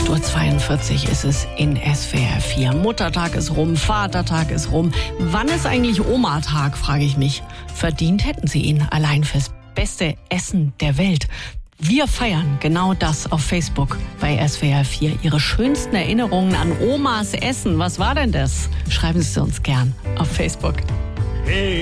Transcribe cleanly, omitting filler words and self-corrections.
8:42 Uhr ist es in SWR 4. Muttertag ist rum, Vatertag ist rum. Wann ist eigentlich Oma-Tag, frage ich mich. Verdient hätten sie ihn allein fürs beste Essen der Welt. Wir feiern genau das auf Facebook bei SWR 4. Ihre schönsten Erinnerungen an Omas Essen. Was war denn das? Schreiben Sie es uns gern auf Facebook. Hey.